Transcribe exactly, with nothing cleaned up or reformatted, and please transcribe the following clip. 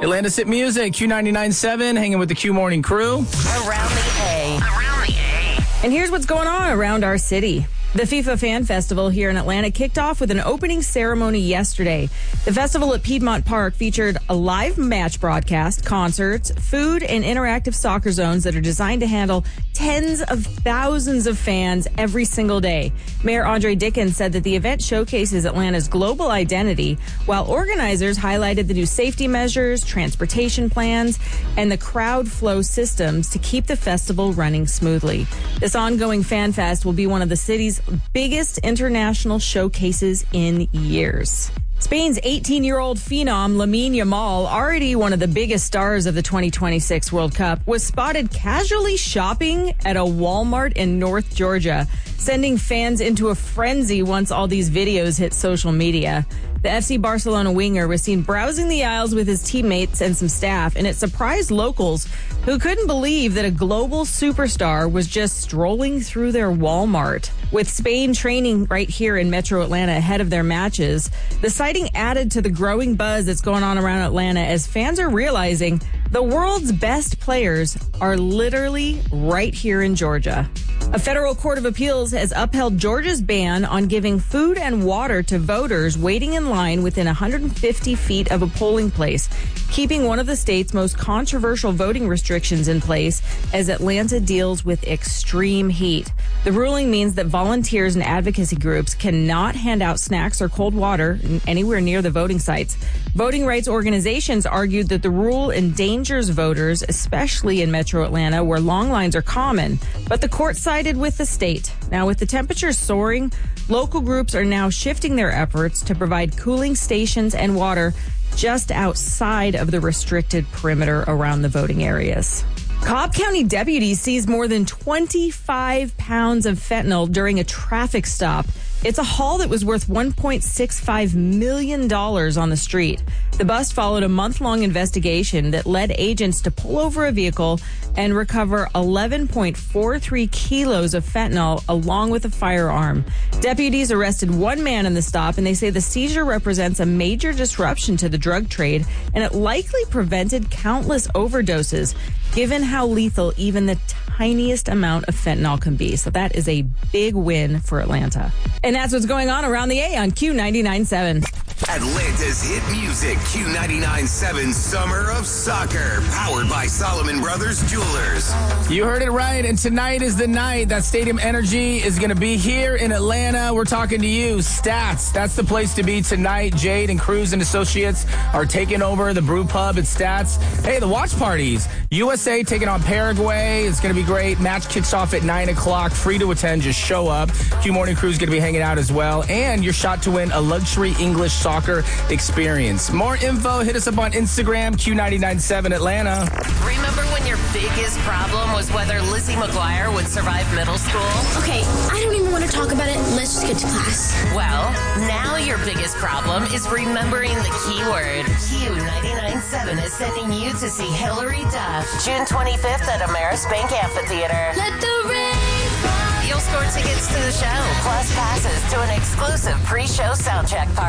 Atlanta's Hit Music, Q ninety-nine point seven, hanging with the Q Morning crew. Around the A. Around the A. And here's what's going on around our city. The FIFA Fan Festival here in Atlanta kicked off with an opening ceremony yesterday. The festival at Piedmont Park featured a live match broadcast, concerts, food, and interactive soccer zones that are designed to handle tens of thousands of fans every single day. Mayor Andre Dickens said that the event showcases Atlanta's global identity, while organizers highlighted the new safety measures, transportation plans, and the crowd flow systems to keep the festival running smoothly. This ongoing Fan Fest will be one of the city's biggest international showcases in years. Spain's eighteen-year-old phenom Lamine Yamal, already one of the biggest stars of the twenty twenty-six World Cup, was spotted casually shopping at a Walmart in North Georgia, sending fans into a frenzy once all these videos hit social media. The F C Barcelona winger was seen browsing the aisles with his teammates and some staff, and it surprised locals who couldn't believe that a global superstar was just strolling through their Walmart. With Spain training right here in Metro Atlanta ahead of their matches, the sighting added to the growing buzz that's going on around Atlanta as fans are realizing the world's best players are literally right here in Georgia. A federal court of appeals has upheld Georgia's ban on giving food and water to voters waiting in line within one hundred fifty feet of a polling place, keeping one of the state's most controversial voting restrictions in place as Atlanta deals with extreme heat. The ruling means that volunteers and advocacy groups cannot hand out snacks or cold water anywhere near the voting sites. Voting rights organizations argued that the rule endangers voters, especially in Metro Atlanta, where long lines are common. But the court sided with the state. Now, with the temperatures soaring, local groups are now shifting their efforts to provide cooling stations and water just outside of the restricted perimeter around the voting areas. Cobb County deputies seized more than twenty-five pounds of fentanyl during a traffic stop. It's a haul that was worth one point six five million dollars on the street. The bust followed a month-long investigation that led agents to pull over a vehicle and recover eleven point four three kilos of fentanyl along with a firearm. Deputies arrested one man in the stop, and they say the seizure represents a major disruption to the drug trade, and it likely prevented countless overdoses, given how lethal even the tiniest amount of fentanyl can be. So that is a big win for Atlanta. And that's what's going on around the A on Q ninety-nine point seven. Atlanta's Hit Music, Q ninety-nine point seven Summer of Soccer, powered by Solomon Brothers Jewelers. You heard it right, and tonight is the night that Stadium Energy is going to be here in Atlanta. We're talking to you. Stats, that's the place to be tonight. Jade and Cruz and Associates are taking over the brew pub at Stats. Hey, the watch parties. U S A taking on Paraguay. It's going to be great. Match kicks off at nine o'clock. Free to attend. Just show up. Q Morning Crew's going to be hanging out as well. And your shot to win a luxury English soccer experience. More info, hit us up on Instagram, Q ninety-nine point seven Atlanta. Remember when your biggest problem was whether Lizzie McGuire would survive middle school? Okay, I don't even want to talk about it. Let's just get to class. Well, now your biggest problem is remembering the keyword. Q ninety-nine point seven is sending you to see Hillary Duff June twenty-fifth at Ameris Bank Amphitheater. Let the rain fall. You'll score tickets to the show, plus passes to an exclusive pre-show soundcheck party.